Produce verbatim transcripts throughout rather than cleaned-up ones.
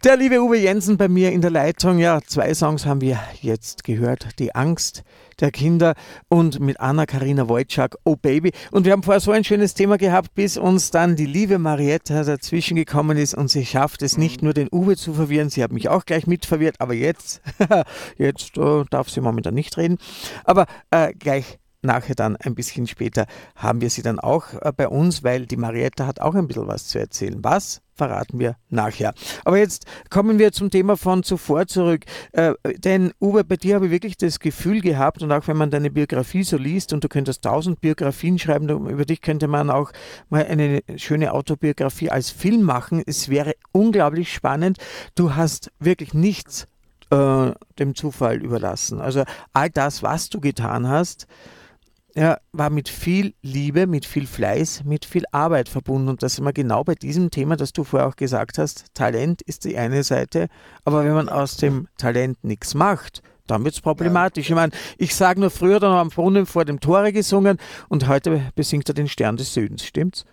Der liebe Uwe Jensen bei mir in der Leitung. Ja, zwei Songs haben wir jetzt gehört. Die Angst der Kinder und mit Anna-Karina Wojcik, Oh Baby. Und wir haben vorher so ein schönes Thema gehabt, bis uns dann die liebe Marietta dazwischen gekommen ist und sie schafft es nicht nur den Uwe zu verwirren, sie hat mich auch gleich mit verwirrt, aber jetzt, jetzt äh, darf sie momentan nicht reden. Aber äh, gleich nachher dann ein bisschen später haben wir sie dann auch äh, bei uns, weil die Marietta hat auch ein bisschen was zu erzählen. Was? Verraten wir nachher. Aber jetzt kommen wir zum Thema von zuvor zurück. Äh, denn Uwe, bei dir habe ich wirklich das Gefühl gehabt, und auch wenn man deine Biografie so liest, und du könntest tausend Biografien schreiben, über dich könnte man auch mal eine schöne Autobiografie als Film machen. Es wäre unglaublich spannend. Du hast wirklich nichts äh, dem Zufall überlassen. Also all das, was du getan hast, ja, war mit viel Liebe, mit viel Fleiß, mit viel Arbeit verbunden. Und das sind wir genau bei diesem Thema, das du vorher auch gesagt hast. Talent ist die eine Seite, aber wenn man aus dem Talent nichts macht, dann wird es problematisch. Ich meine, ich sage nur, früher dann am Brunnen vor dem Tore gesungen und heute besingt er den Stern des Südens, stimmt's?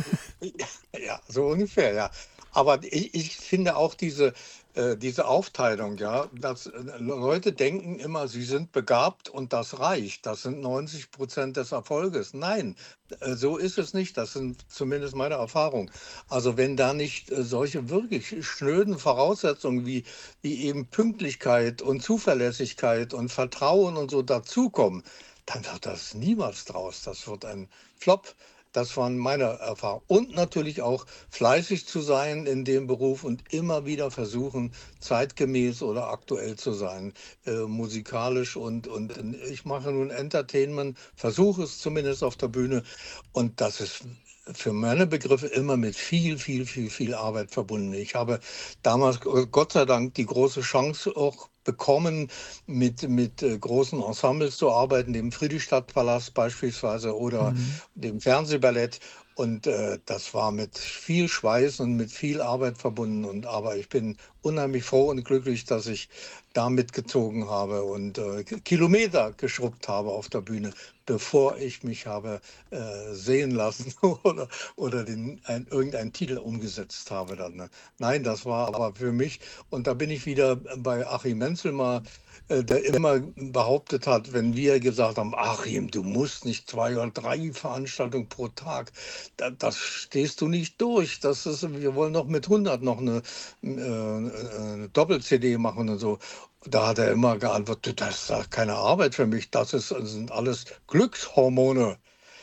Ja, so ungefähr, ja. Aber ich, ich finde auch diese, äh, diese Aufteilung, ja, dass äh, Leute denken immer, sie sind begabt und das reicht. Das sind neunzig Prozent des Erfolges. Nein, äh, so ist es nicht. Das sind zumindest meine Erfahrungen. Also wenn da nicht äh, solche wirklich schnöden Voraussetzungen wie, wie eben Pünktlichkeit und Zuverlässigkeit und Vertrauen und so dazukommen, dann wird das niemals draus. Das wird ein Flop. Das waren meine Erfahrungen. Und natürlich auch fleißig zu sein in dem Beruf und immer wieder versuchen, zeitgemäß oder aktuell zu sein, äh, musikalisch. Und, und ich mache nun Entertainment, versuche es zumindest auf der Bühne. Und das ist für meine Begriffe immer mit viel, viel, viel, viel Arbeit verbunden. Ich habe damals Gott sei Dank die große Chance auch bekommen, mit, mit äh, großen Ensembles zu arbeiten, dem Friedrichstadtpalast beispielsweise oder Mhm. dem Fernsehballett. Und äh, das war mit viel Schweiß und mit viel Arbeit verbunden. Und aber ich bin unheimlich froh und glücklich, dass ich da mitgezogen habe und äh, Kilometer geschrubbt habe auf der Bühne, bevor ich mich habe äh, sehen lassen oder, oder den, ein, irgendeinen Titel umgesetzt habe dann. Ne? Nein, das war aber für mich, und da bin ich wieder bei Achim Menzelmer, äh, der immer behauptet hat, wenn wir gesagt haben, Achim, du musst nicht zwei oder drei Veranstaltungen pro Tag, da, das stehst du nicht durch. Das ist, wir wollen doch mit hundert noch eine, äh, eine Doppel-C D machen und so. Da hat er immer geantwortet, das ist keine Arbeit für mich, das, ist, das sind alles Glückshormone.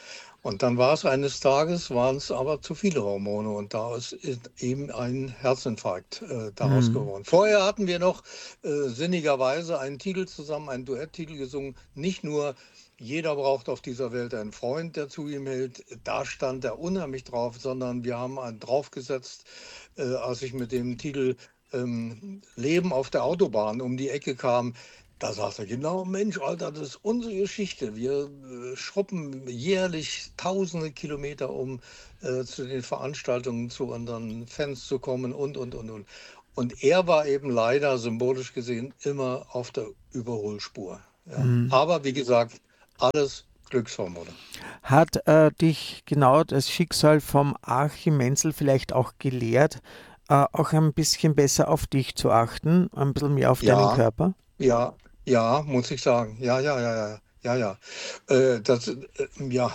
Und dann war es eines Tages, waren es aber zu viele Hormone und da ist eben ein Herzinfarkt äh, daraus Mhm. geworden. Vorher hatten wir noch äh, sinnigerweise einen Titel zusammen, einen Duetttitel gesungen, nicht nur Jeder braucht auf dieser Welt einen Freund, der zu ihm hält, da stand er unheimlich drauf, sondern wir haben einen draufgesetzt, äh, als ich mit dem Titel ähm, Leben auf der Autobahn um die Ecke kam. Da sagt er, genau, Mensch, Alter, das ist unsere Geschichte. Wir äh, schruppen jährlich tausende Kilometer, um äh, zu den Veranstaltungen, zu unseren Fans zu kommen und, und, und, und. Und er war eben leider, symbolisch gesehen, immer auf der Überholspur. Ja. Mhm. Aber wie gesagt, alles Glückshormone. Hat äh, dich genau das Schicksal vom Achim Menzel vielleicht auch gelehrt, äh, auch ein bisschen besser auf dich zu achten, ein bisschen mehr auf deinen Ja, Körper? ja, ja, muss ich sagen. Ja, ja, ja, ja. Ja, ja. Äh, das, äh, ja,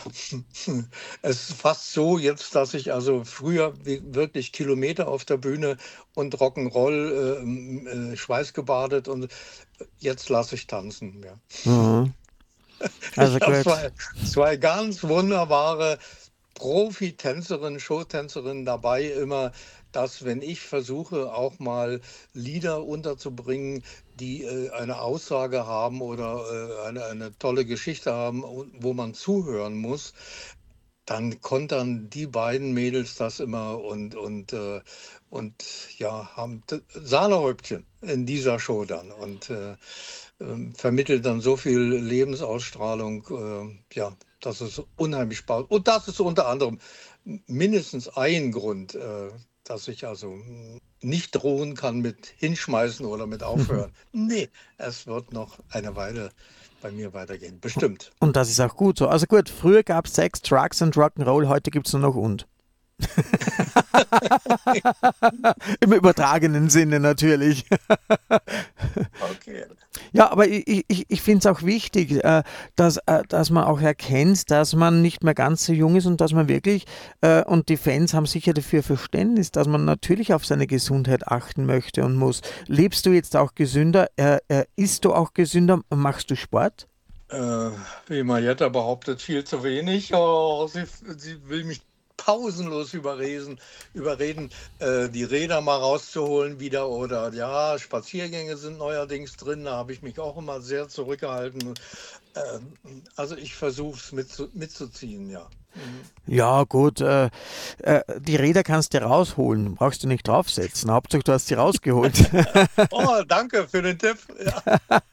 es ist fast so jetzt, dass ich also früher wi- wirklich Kilometer auf der Bühne und Rock'n'Roll, äh, m- äh, schweißgebadet und jetzt lasse ich tanzen. Ja. Mhm. Also Ich habe gut. zwei, zwei ganz wunderbare Profi-Tänzerinnen, Showtänzerinnen dabei, immer, dass wenn ich versuche, auch mal Lieder unterzubringen, die äh, eine Aussage haben oder äh, eine, eine tolle Geschichte haben, und wo man zuhören muss, dann kontern die beiden Mädels das immer und, und, äh, und ja, haben t- Sahnehäubchen in dieser Show dann und äh, ähm, vermittelt dann so viel Lebensausstrahlung, äh, ja, dass es unheimlich Spaß. Und das ist unter anderem mindestens ein Grund, äh, dass ich also mm, nicht drohen kann mit Hinschmeißen oder mit Aufhören. Nee, es wird noch eine Weile bei mir weitergehen. Bestimmt. Und das ist auch gut so. Also gut, früher gab es Sex, Drugs und Rock'n'Roll, heute gibt es nur noch und. Im übertragenen Sinne natürlich. Okay. Ja, aber ich, ich, ich finde es auch wichtig, äh, dass, äh, dass man auch erkennt, dass man nicht mehr ganz so jung ist und dass man wirklich, äh, und die Fans haben sicher dafür Verständnis, dass man natürlich auf seine Gesundheit achten möchte und muss. Lebst du jetzt auch gesünder? Äh, äh, isst du auch gesünder? Machst du Sport? Äh, Wie Marietta behauptet, viel zu wenig. Oh, sie, sie will mich pausenlos überreden, überreden äh, die Räder mal rauszuholen wieder oder ja, Spaziergänge sind neuerdings drin, da habe ich mich auch immer sehr zurückgehalten. Ähm, also ich versuche es mitzu, mitzuziehen, ja. Mhm. Ja, gut, äh, äh, die Räder kannst du rausholen, brauchst du nicht draufsetzen. Hauptsache, du hast sie rausgeholt. Oh, danke für den Tipp. Ja.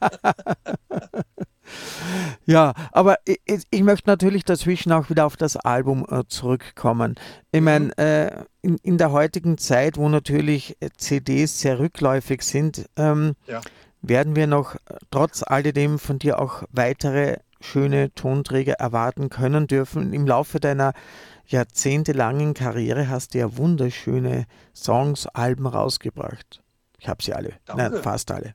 Ja, aber ich, ich ich möchte natürlich dazwischen auch wieder auf das Album äh, zurückkommen. Ich Mhm. meine, äh, in, in der heutigen Zeit, wo natürlich äh, C Ds sehr rückläufig sind, ähm, Ja, werden wir noch äh, trotz alledem von dir auch weitere schöne Tonträger erwarten können dürfen. Im Laufe deiner jahrzehntelangen Karriere hast du ja wunderschöne Songs, Alben rausgebracht. Ich habe sie alle, nein, danke. fast alle.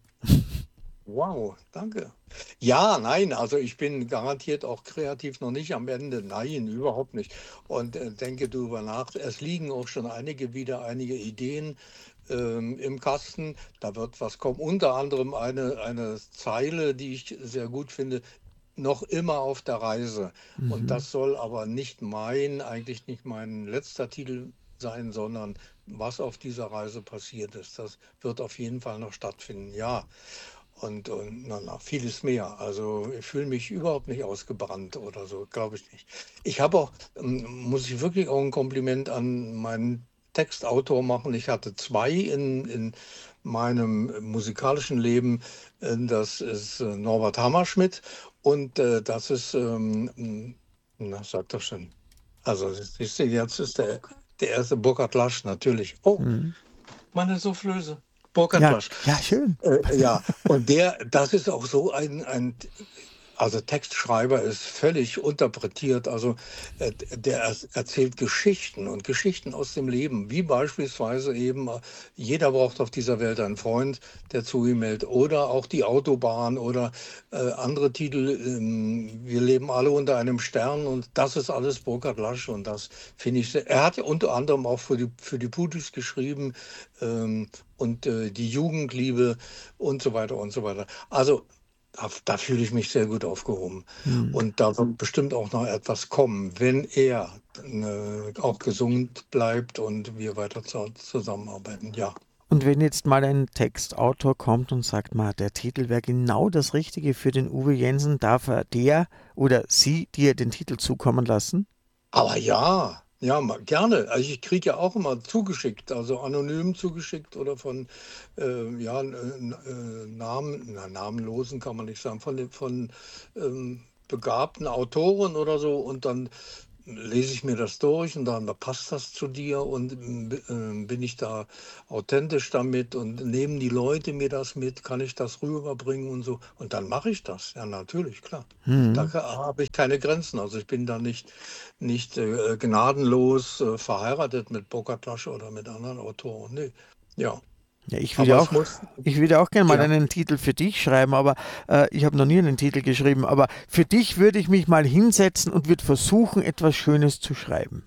Wow, danke. Ja, nein, also ich bin garantiert auch kreativ noch nicht am Ende. Nein, überhaupt nicht. Und äh, denke darüber nach. Es liegen auch schon einige wieder, einige Ideen ähm, im Kasten. Da wird was kommen. Unter anderem eine, eine Zeile, die ich sehr gut finde, noch immer auf der Reise. Und Mhm. das soll aber nicht mein, eigentlich nicht mein letzter Titel sein, sondern was auf dieser Reise passiert ist. Das wird auf jeden Fall noch stattfinden. Ja. Und, und na, na, vieles mehr. Also ich fühle mich überhaupt nicht ausgebrannt oder so, glaube ich nicht. Ich habe auch, ähm, muss ich wirklich auch ein Kompliment an meinen Textautor machen. Ich hatte zwei in, in meinem musikalischen Leben. Äh, Das ist äh, Norbert Hammerschmidt und äh, das ist, ähm, m, na, sag doch schon. Also siehst du, jetzt ist der, der erste Burkhard Lasch natürlich. Oh, Mhm. meine Soufflöse. Burkhard Ja, Lasch. ja, schön. Äh, ja, und der, das ist auch so ein, ein, also Textschreiber ist völlig unterpretiert. Also äh, der er, erzählt Geschichten und Geschichten aus dem Leben, wie beispielsweise eben, äh, jeder braucht auf dieser Welt einen Freund, der zu ihm hält, oder auch die Autobahn oder äh, andere Titel, ähm, wir leben alle unter einem Stern und das ist alles Burkhard Lasch und das finde ich sehr, er hat ja unter anderem auch für die, für die Putis geschrieben, ähm, und äh, die Jugendliebe und so weiter und so weiter. Also da, da fühle ich mich sehr gut aufgehoben. Hm. Und da wird bestimmt auch noch etwas kommen, wenn er äh, auch gesund bleibt und wir weiter zu, zusammenarbeiten. Ja. Und wenn jetzt mal ein Textautor kommt und sagt, mal, der Titel wäre genau das Richtige für den Uwe Jensen, darf er der oder sie dir den Titel zukommen lassen? Aber ja, ja, ma- gerne. Also ich kriege ja auch immer zugeschickt, also anonym zugeschickt oder von äh, ja, äh, äh, Namen, na, namenlosen kann man nicht sagen, von, den- von ähm, begabten Autoren oder so und dann lese ich mir das durch und dann passt das zu dir und äh, bin ich da authentisch damit und nehmen die Leute mir das mit, kann ich das rüberbringen und so und dann mache ich das. Ja, natürlich, klar. Da Hm. ka- habe ich keine Grenzen. Also ich bin da nicht, nicht äh, gnadenlos äh, verheiratet mit Bokatasch oder mit anderen Autoren. Nee. Ja, Ja, ich würde aber es auch, muss, ich würde auch gerne mal ja. einen Titel für dich schreiben, aber äh, ich habe noch nie einen Titel geschrieben. Aber für dich würde ich mich mal hinsetzen und würde versuchen, etwas Schönes zu schreiben.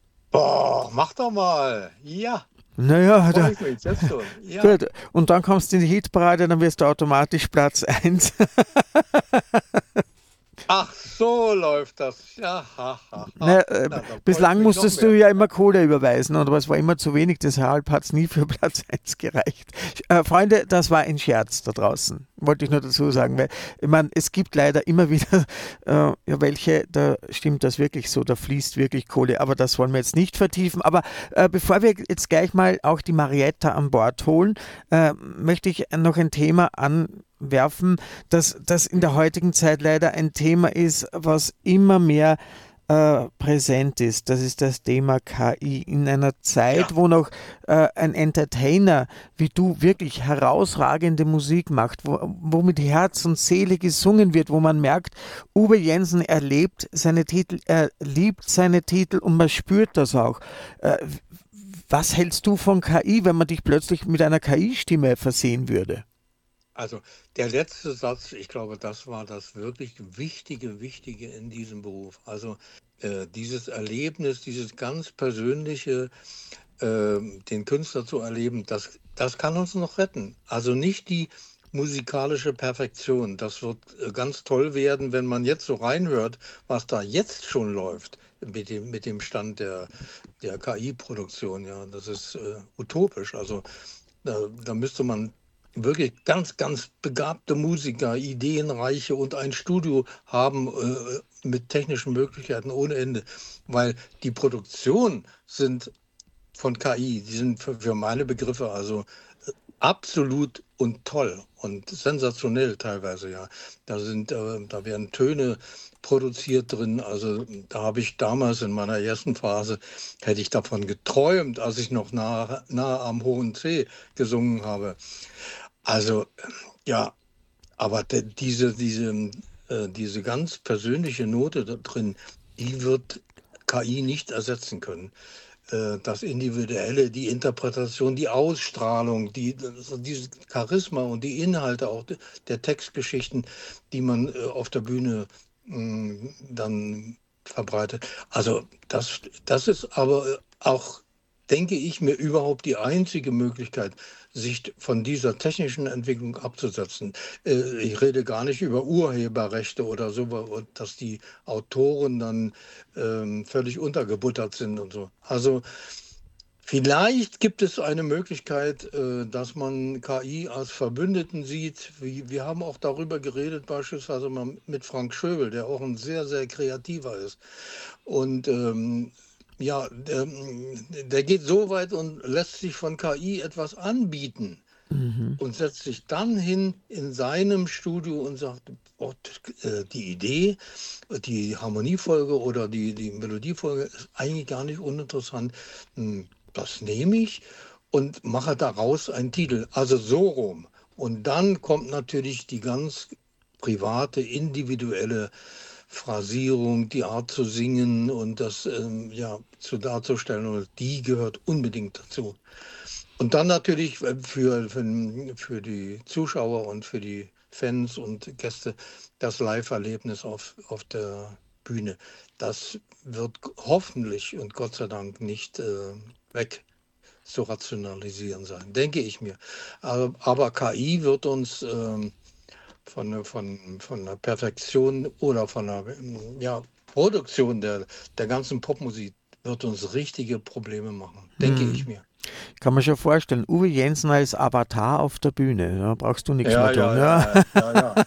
Boah, mach doch mal. Ja, Naja, freue da, ich mich jetzt schon. Ja. gut. Und dann kommst du in die Hitparade, dann wirst du automatisch Platz eins. Ach, so läuft das. Ja, ha, ha, Na, ha. äh, Na, dann freue ich bislang mich noch musstest du mehr. ja immer Kohle überweisen, und aber es war immer zu wenig, deshalb hat es nie für Platz eins gereicht. Äh, Freunde, das war ein Scherz da draußen, wollte ich nur dazu sagen, weil ich meine, es gibt leider immer wieder äh, ja, welche, da stimmt das wirklich so, da fließt wirklich Kohle, aber das wollen wir jetzt nicht vertiefen. Aber äh, bevor wir jetzt gleich mal auch die Marietta an Bord holen, äh, möchte ich noch ein Thema anwerfen, dass das in der heutigen Zeit leider ein Thema ist, was immer mehr äh, präsent ist. Das ist das Thema K I. In einer Zeit, Ja, wo noch äh, ein Entertainer wie du wirklich herausragende Musik macht, wo, wo mit Herz und Seele gesungen wird, wo man merkt, Uwe Jensen erlebt seine Titel, er liebt seine Titel und man spürt das auch. Äh, was hältst du von K I, wenn man dich plötzlich mit einer K I-Stimme versehen würde? also der letzte Satz, ich glaube, das war das wirklich Wichtige, Wichtige in diesem Beruf. Also äh, dieses Erlebnis, dieses ganz persönliche, äh, den Künstler zu erleben, das, das kann uns noch retten. Also nicht die musikalische Perfektion. Das wird äh, ganz toll werden, wenn man jetzt so reinhört, was da jetzt schon läuft mit dem, mit dem Stand der, der K I-Produktion. Ja, das ist äh, utopisch. Also da, da müsste man wirklich ganz, ganz begabte Musiker, ideenreiche und ein Studio haben äh, mit technischen Möglichkeiten ohne Ende, weil die Produktion sind von K I, die sind für, für meine Begriffe also äh, absolut und toll und sensationell teilweise, ja. Da sind, äh, da werden Töne produziert drin. Also da habe ich damals in meiner ersten Phase, hätte ich davon geträumt, als ich noch nah, nah am Hohen C gesungen habe. Also ja, aber de, diese, diese, äh, diese ganz persönliche Note da drin, die wird K I nicht ersetzen können. Äh, das Individuelle, die Interpretation, die Ausstrahlung, die, also dieses Charisma und die Inhalte auch de- der Textgeschichten, die man äh, auf der Bühne mh, dann verbreitet. Also das, das ist aber auch, denke ich mir, überhaupt die einzige Möglichkeit, sich von dieser technischen Entwicklung abzusetzen. Äh, Ich rede gar nicht über Urheberrechte oder so, wo- dass die Autoren dann ähm, völlig untergebuttert sind und so. Also vielleicht gibt es eine Möglichkeit, äh, dass man K I als Verbündeten sieht. Wie, wir haben auch darüber geredet, beispielsweise mal mit Frank Schöbel, der auch ein sehr, sehr kreativer ist. Und ähm, ja, der, der geht so weit und lässt sich von K I etwas anbieten Mhm. und setzt sich dann hin in seinem Studio und sagt, oh, äh, die Idee, die Harmoniefolge oder die, die Melodiefolge ist eigentlich gar nicht uninteressant. Hm, Das nehme ich und mache daraus einen Titel. Also so rum. Und dann kommt natürlich die ganz private, individuelle Phrasierung, die Art zu singen und das ähm, ja, zu darzustellen. Und die gehört unbedingt dazu. Und dann natürlich äh, für, für, für die Zuschauer und für die Fans und Gäste das Live-Erlebnis auf, auf der Bühne. Das wird hoffentlich und Gott sei Dank nicht äh, weg zu rationalisieren sein, denke ich mir. Aber, aber K I wird uns ähm, von, der- von, von der Perfektion oder von der ähm, ja, Produktion der, der ganzen Popmusik wird uns richtige Probleme machen, denke ich Hm. mir. Kann man schon vorstellen. Uwe Jensen als Avatar auf der Bühne. Da brauchst du nichts mehr Ja, tun. ja, Ja. ja, ja, ja.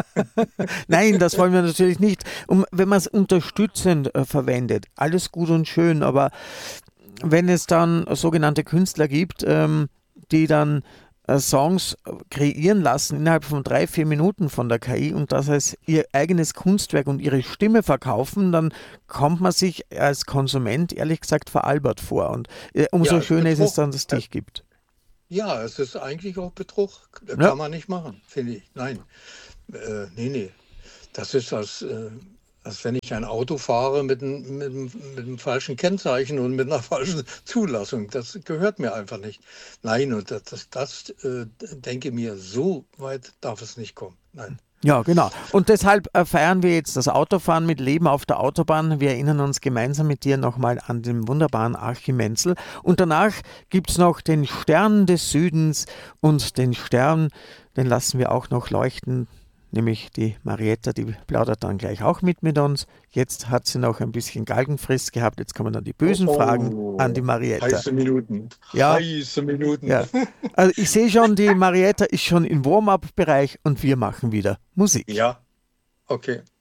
Nein, das wollen wir natürlich nicht. Um, wenn man es unterstützend äh, verwendet, alles gut und schön, aber wenn es dann sogenannte Künstler gibt, ähm, die dann äh, Songs kreieren lassen innerhalb von drei, vier Minuten von der K I und das als ihr eigenes Kunstwerk und ihre Stimme verkaufen, dann kommt man sich als Konsument ehrlich gesagt veralbert vor. Und äh, umso Ja, ist schöner ist es Betrug. dann, dass es Äh, dich gibt. Ja, es ist eigentlich auch Betrug. Ja. Kann man nicht machen, finde ich. Nein, äh, nee, nee. Das ist das, äh, als wenn ich ein Auto fahre mit einem, mit einem, mit einem falschen Kennzeichen und mit einer falschen Zulassung. Das gehört mir einfach nicht. Nein, und das, das, das äh, denke mir, so weit darf es nicht kommen. Nein. Ja, genau. Und deshalb äh, feiern wir jetzt das Autofahren mit Leben auf der Autobahn. Wir erinnern uns gemeinsam mit dir nochmal an den wunderbaren Achim Menzel. Und danach gibt es noch den Stern des Südens und den Stern, den lassen wir auch noch leuchten, nämlich die Marietta, die plaudert dann gleich auch mit mit uns. Jetzt hat sie noch ein bisschen Galgenfrist gehabt, jetzt kommen dann die Oh, bösen Fragen an die oh, Marietta. heiße Minuten. Ja, Heiße Minuten. ja. Also ich sehe schon, die Marietta ist schon im Warm-up-Bereich und wir machen wieder Musik. Ja, okay.